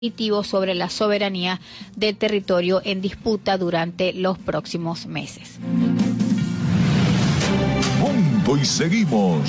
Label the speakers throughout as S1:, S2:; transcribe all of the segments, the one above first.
S1: sobre la soberanía del territorio en disputa durante los próximos meses.
S2: Punto y seguimos.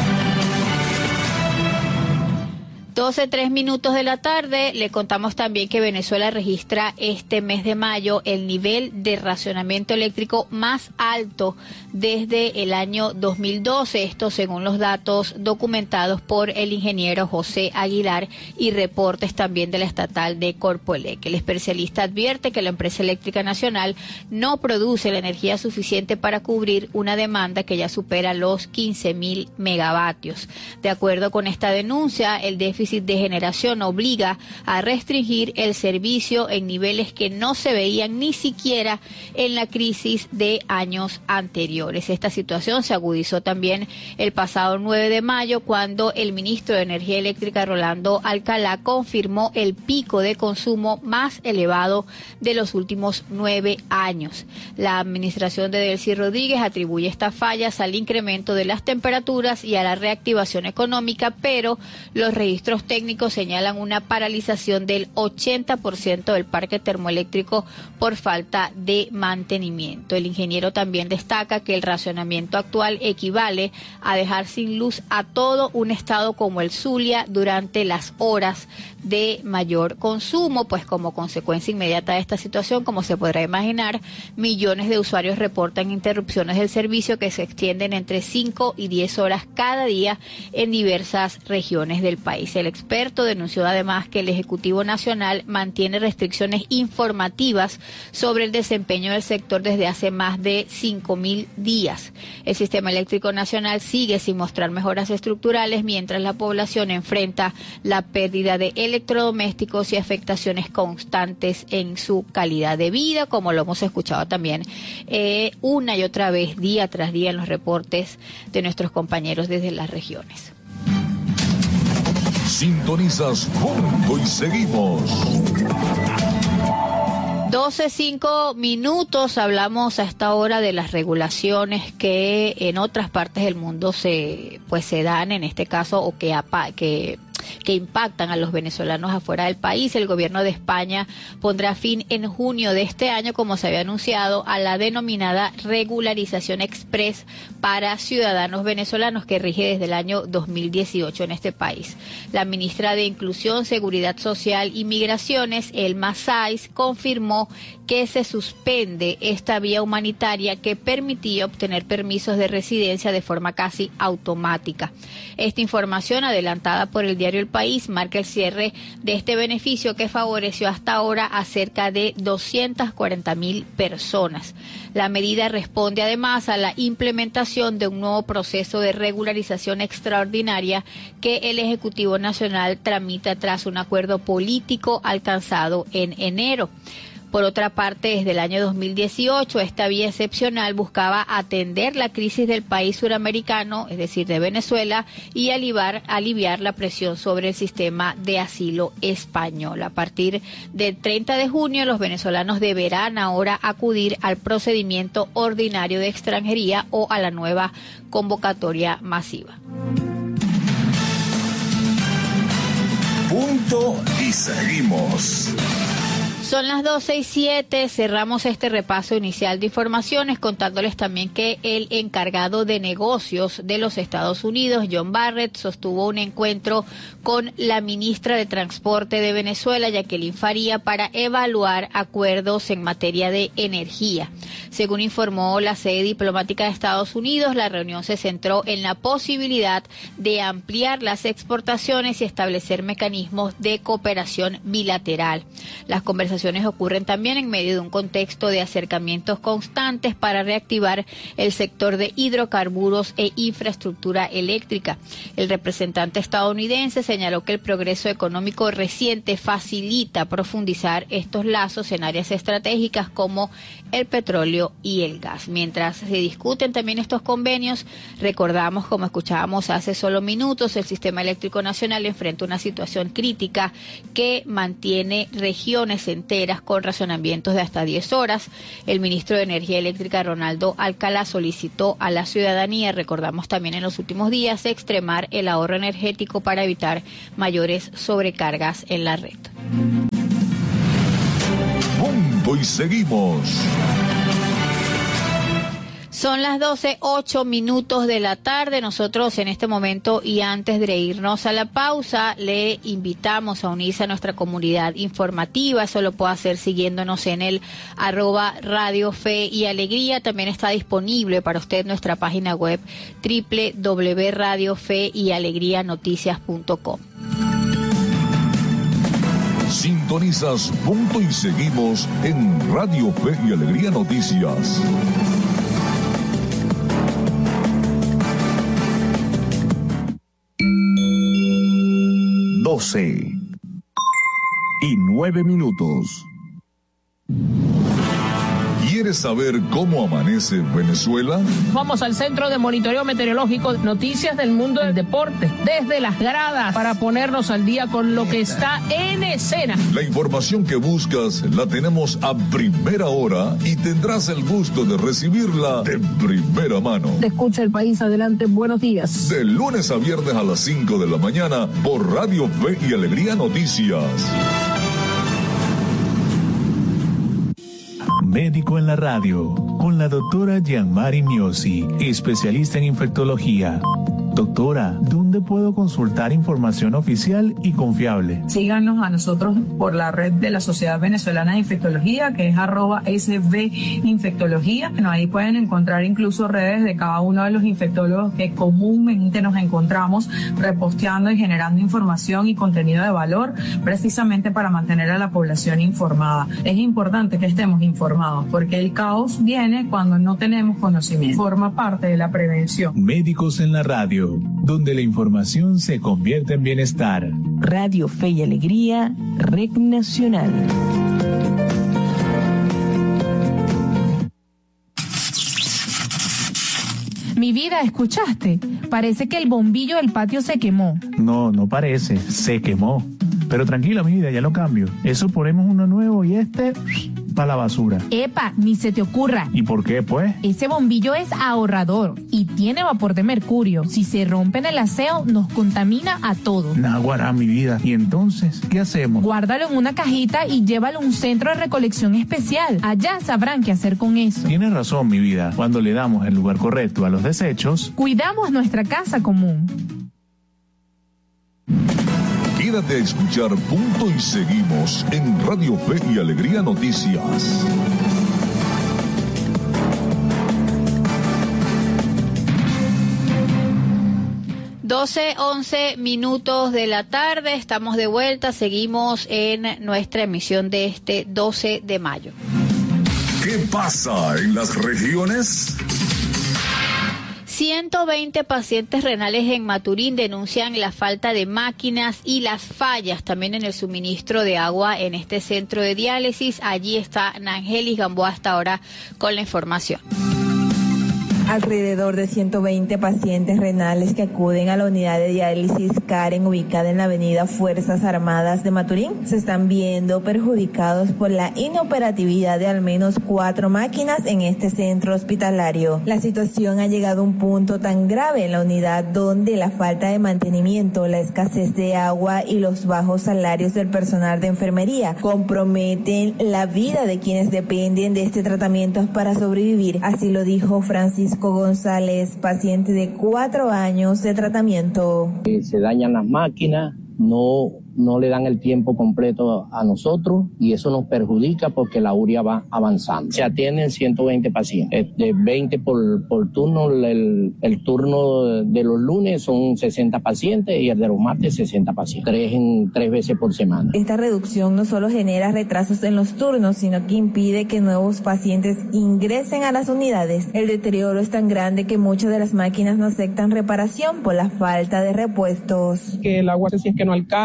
S1: 12:03 de la tarde, le contamos también que Venezuela registra este mes de mayo el nivel de racionamiento eléctrico más alto desde el año 2012, esto según los datos documentados por el ingeniero José Aguilar y reportes también de la estatal de Corpoelec. El especialista advierte que la empresa eléctrica nacional no produce la energía suficiente para cubrir una demanda que ya supera los 15.000 megavatios. De acuerdo con esta denuncia, el déficit de generación obliga a restringir el servicio en niveles que no se veían ni siquiera en la crisis de años anteriores. Esta situación se agudizó también el pasado 9 de mayo cuando el ministro de Energía Eléctrica, Rolando Alcalá, confirmó el pico de consumo más elevado de los últimos 9 años. La administración de Delcy Rodríguez atribuye estas fallas al incremento de las temperaturas y a la reactivación económica, pero los registros técnicos señalan una paralización del 80% del parque termoeléctrico por falta de mantenimiento. El ingeniero también destaca que el racionamiento actual equivale a dejar sin luz a todo un estado como el Zulia durante las horas de mayor consumo, pues como consecuencia inmediata de esta situación, como se podrá imaginar, millones de usuarios reportan interrupciones del servicio que se extienden entre 5 y 10 horas cada día en diversas regiones del país. El experto denunció además que el Ejecutivo Nacional mantiene restricciones informativas sobre el desempeño del sector desde hace más de 5.000 días. El Sistema Eléctrico Nacional sigue sin mostrar mejoras estructurales mientras la población enfrenta la pérdida de electrodomésticos y afectaciones constantes en su calidad de vida, como lo hemos escuchado también una y otra vez, día tras día, en los reportes de nuestros compañeros desde las regiones.
S2: Sintonizas Punto y seguimos.
S1: 12:05, hablamos a esta hora de las regulaciones que en otras partes del mundo se dan, en este caso, o que impactan a los venezolanos afuera del país. El gobierno de España pondrá fin en junio de este año, como se había anunciado, a la denominada regularización express para ciudadanos venezolanos que rige desde el año 2018 en este país. La ministra de Inclusión, Seguridad Social y Migraciones, Elma Sáiz, confirmó que se suspende esta vía humanitaria que permitía obtener permisos de residencia de forma casi automática. Esta información, adelantada por el diario El País, marca el cierre de este beneficio que favoreció hasta ahora a cerca de 240.000 personas. La medida responde además a la implementación de un nuevo proceso de regularización extraordinaria que el Ejecutivo Nacional tramita tras un acuerdo político alcanzado en enero. Por otra parte, desde el año 2018, esta vía excepcional buscaba atender la crisis del país suramericano, es decir, de Venezuela, y aliviar la presión sobre el sistema de asilo español. A partir del 30 de junio, los venezolanos deberán ahora acudir al procedimiento ordinario de extranjería o a la nueva convocatoria masiva.
S2: Punto y seguimos.
S1: Son las 12:07, cerramos este repaso inicial de informaciones contándoles también que el encargado de negocios de los Estados Unidos, John Barrett, sostuvo un encuentro con la ministra de Transporte de Venezuela, Jacqueline Faría, para evaluar acuerdos en materia de energía. Según informó la sede diplomática de Estados Unidos, la reunión se centró en la posibilidad de ampliar las exportaciones y establecer mecanismos de cooperación bilateral. Las conversaciones ocurren también en medio de un contexto de acercamientos constantes para reactivar el sector de hidrocarburos e infraestructura eléctrica. El representante estadounidense señaló que el progreso económico reciente facilita profundizar estos lazos en áreas estratégicas como el petróleo y el gas. Mientras se discuten también estos convenios, recordamos, como escuchábamos hace solo minutos, el sistema eléctrico nacional enfrenta una situación crítica que mantiene regiones centrales enteras con racionamientos de hasta 10 horas. El ministro de Energía Eléctrica, Ronaldo Alcalá, solicitó a la ciudadanía, recordamos también en los últimos días, extremar el ahorro energético para evitar mayores sobrecargas en la red.
S2: Punto y seguimos.
S1: Son las 12:08 de la tarde. Nosotros en este momento y antes de irnos a la pausa, le invitamos a unirse a nuestra comunidad informativa. Eso lo puede hacer siguiéndonos en el @Radio Fe y Alegría. También está disponible para usted nuestra página web www.radiofeyalegrianoticias.com.
S2: Sintonizas Punto y Seguimos en Radio Fe y Alegría Noticias. 12:09. ¿Quieres saber cómo amanece Venezuela?
S3: Vamos al Centro de Monitoreo Meteorológico, noticias del mundo del deporte, desde las gradas, para ponernos al día con lo que está en escena.
S2: La información que buscas la tenemos a primera hora y tendrás el gusto de recibirla de primera mano.
S3: Te escucha el país, adelante, buenos días.
S2: De lunes a viernes a las 5 de la mañana por Radio Fe y Alegría Noticias.
S4: Médico en la radio, con la doctora Gianmari Miosi, especialista en infectología. Doctora, ¿dónde puedo consultar información oficial y confiable?
S5: Síganos a nosotros por la red de la Sociedad Venezolana de Infectología, que es @SVinfectología. Bueno, ahí pueden encontrar incluso redes de cada uno de los infectólogos que comúnmente nos encontramos reposteando y generando información y contenido de valor, precisamente para mantener a la población informada. Es importante que estemos informados, porque el caos viene cuando no tenemos conocimiento. Forma parte de la prevención.
S4: Médicos en la radio, donde la información se convierte en bienestar.
S6: Radio Fe y Alegría, Red Nacional.
S7: Mi vida, ¿escuchaste? Parece que el bombillo del patio se quemó.
S4: No, no parece, se quemó. Pero tranquila, mi vida, ya lo cambio. Eso ponemos uno nuevo y para la basura.
S7: Epa, ni se te ocurra.
S4: ¿Y por qué, pues?
S7: Ese bombillo es ahorrador y tiene vapor de mercurio. Si se rompe en el aseo, nos contamina a todos.
S4: Naguará, mi vida. ¿Y entonces qué hacemos?
S7: Guárdalo en una cajita y llévalo a un centro de recolección especial. Allá sabrán qué hacer con eso.
S4: Tienes razón, mi vida. Cuando le damos el lugar correcto a los desechos,
S7: cuidamos nuestra casa común.
S2: Quédate a escuchar Punto y Seguimos en Radio Fe y Alegría Noticias.
S1: Doce, 11 minutos de la tarde, estamos de vuelta, seguimos en nuestra emisión de este 12 de mayo.
S2: ¿Qué pasa en las regiones?
S1: 120 pacientes renales en Maturín denuncian la falta de máquinas y las fallas también en el suministro de agua en este centro de diálisis. Allí está Nangelis Gamboa hasta ahora con la información.
S8: Alrededor de 120 pacientes renales que acuden a la unidad de diálisis Karen, ubicada en la avenida Fuerzas Armadas de Maturín, se están viendo perjudicados por la inoperatividad de al menos 4 máquinas en este centro hospitalario. La situación ha llegado a un punto tan grave en la unidad donde la falta de mantenimiento, la escasez de agua y los bajos salarios del personal de enfermería comprometen la vida de quienes dependen de este tratamiento para sobrevivir. Así lo dijo Francisco González, paciente de 4 años de tratamiento.
S9: Se dañan las máquinas, no le dan el tiempo completo a nosotros y eso nos perjudica porque la urea va avanzando. Se atienden 120 pacientes, de 20 por turno. El turno de los lunes son 60 pacientes y el de los martes 60 pacientes, 3 veces por semana.
S8: Esta reducción no solo genera retrasos en los turnos, sino que impide que nuevos pacientes ingresen a las unidades. El deterioro es tan grande que muchas de las máquinas no aceptan reparación por la falta de repuestos.
S10: Que el agua si es que no alcanza,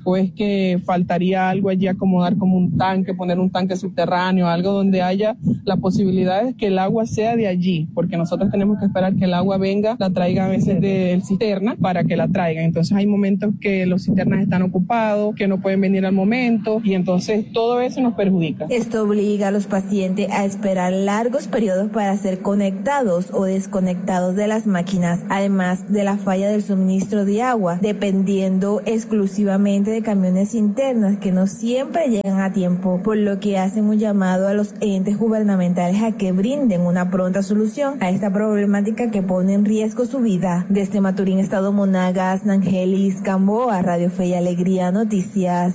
S10: o es que faltaría algo allí, acomodar como un tanque, poner un tanque subterráneo, algo donde haya la posibilidad de que el agua sea de allí, porque nosotros tenemos que esperar que el agua venga, la traiga a veces del cisterna para que la traigan. Entonces hay momentos que los cisternas están ocupados, que no pueden venir al momento, y entonces todo eso nos perjudica.
S8: Esto obliga a los pacientes a esperar largos periodos para ser conectados o desconectados de las máquinas, además de la falla del suministro de agua, dependiendo exclusivamente de camiones internos que no siempre llegan a tiempo, por lo que hacen un llamado a los entes gubernamentales a que brinden una pronta solución a esta problemática que pone en riesgo su vida. Desde Maturín, Estado Monagas, Nangelis Gamboa, Radio Fe y Alegría Noticias.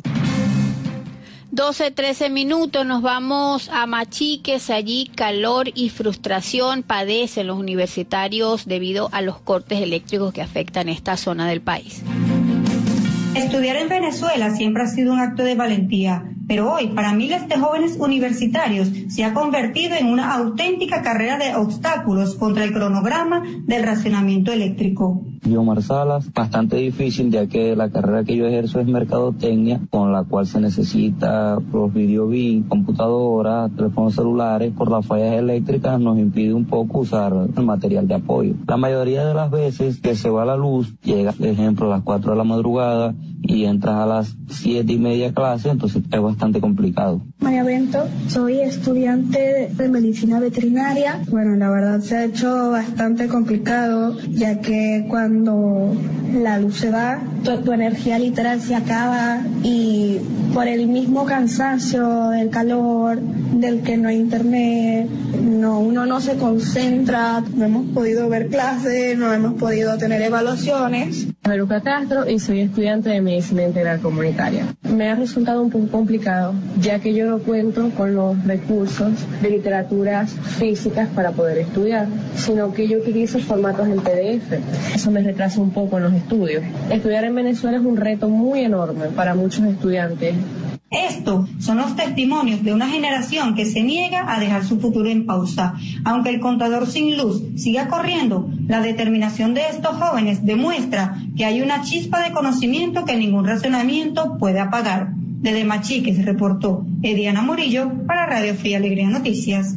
S1: 12:13 minutos, nos vamos a Machiques. Allí calor y frustración padecen los universitarios debido a los cortes eléctricos que afectan esta zona del país.
S11: Estudiar en Venezuela siempre ha sido un acto de valentía, pero hoy para miles de jóvenes universitarios se ha convertido en una auténtica carrera de obstáculos contra el cronograma del racionamiento eléctrico.
S12: Guiomar Salas, bastante difícil, ya que la carrera que yo ejerzo es mercadotecnia, con la cual se necesita los videobin, computadoras, teléfonos celulares. Por las fallas eléctricas nos impide un poco usar el material de apoyo. La mayoría de las veces que se va la luz, llega, por ejemplo, a las 4 de la madrugada y entras a las 7:30 a clase, entonces es bastante complicado.
S13: María Bento, soy estudiante de medicina veterinaria. Bueno, la verdad se ha hecho bastante complicado, ya que cuando la luz se va, tu energía literal se acaba, y por el mismo cansancio, el calor, del que no hay internet, uno no se concentra, no hemos podido ver clases, no hemos podido tener evaluaciones.
S14: Soy Luca Castro y soy estudiante de medicina integral comunitaria. Me ha resultado un poco complicado, ya que yo no cuento con los recursos de literaturas físicas para poder estudiar, sino que yo utilizo formatos en PDF. Eso me retrasa un poco en los estudios. Estudiar en Venezuela es un reto muy enorme para muchos estudiantes.
S11: Estos son los testimonios de una generación que se niega a dejar su futuro en pausa. Aunque el contador sin luz siga corriendo, la determinación de estos jóvenes demuestra que hay una chispa de conocimiento que ningún razonamiento puede apagar. Desde Machiques reportó Ediana Murillo para Radio Fe y Alegría Noticias.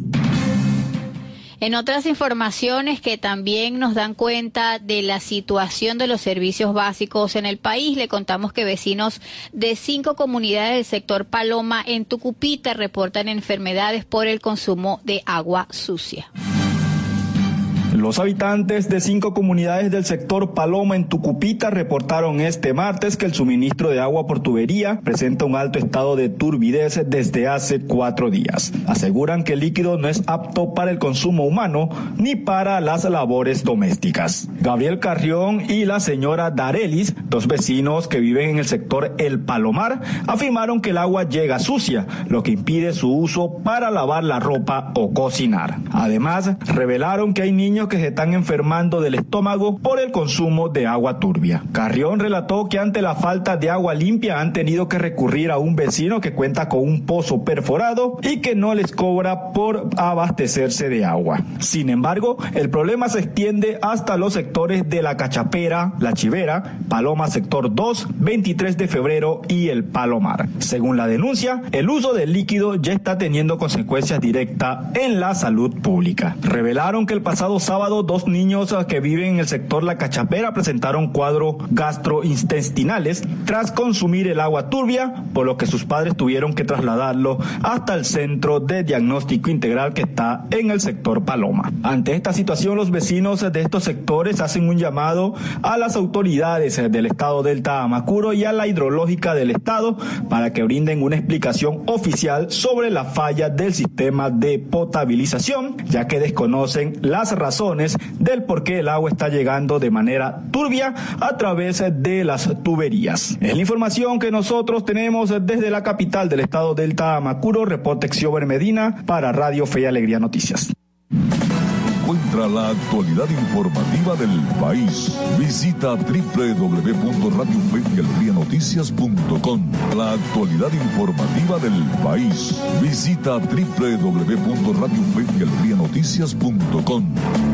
S1: En otras informaciones que también nos dan cuenta de la situación de los servicios básicos en el país, le contamos que vecinos de 5 comunidades del sector Paloma en Tucupita reportan enfermedades por el consumo de agua sucia.
S15: Los habitantes de 5 comunidades del sector Paloma en Tucupita reportaron este martes que el suministro de agua por tubería presenta un alto estado de turbidez desde hace 4 días. Aseguran que el líquido no es apto para el consumo humano ni para las labores domésticas. Gabriel Carrión y la señora Darelis, 2 vecinos que viven en el sector El Palomar, afirmaron que el agua llega sucia, lo que impide su uso para lavar la ropa o cocinar. Además, revelaron que hay niños que se están enfermando del estómago por el consumo de agua turbia. Carrión relató que ante la falta de agua limpia han tenido que recurrir a un vecino que cuenta con un pozo perforado y que no les cobra por abastecerse de agua. Sin embargo, el problema se extiende hasta los sectores de La Cachapera, La Chivera, Paloma Sector 2, 23 de febrero y El Palomar. Según la denuncia, el uso del líquido ya está teniendo consecuencias directas en la salud pública. Revelaron que el pasado sábado 2 niños que viven en el sector La Cachapera presentaron cuadros gastrointestinales tras consumir el agua turbia, por lo que sus padres tuvieron que trasladarlo hasta el centro de diagnóstico integral que está en el sector Paloma. Ante esta situación, los vecinos de estos sectores hacen un llamado a las autoridades del estado Delta Amacuro y a la hidrológica del estado para que brinden una explicación oficial sobre la falla del sistema de potabilización, ya que desconocen las razones del por qué el agua está llegando de manera turbia a través de las tuberías. Es la información que nosotros tenemos desde la capital del estado Delta Amacuro. Reporte Xiober Medina para Radio Fe y Alegría Noticias.
S2: Encuentra la actualidad informativa del país. Visita www.radiofeyalegrianoticias.com. La actualidad informativa del país. Visita www.radiofeyalegrianoticias.com.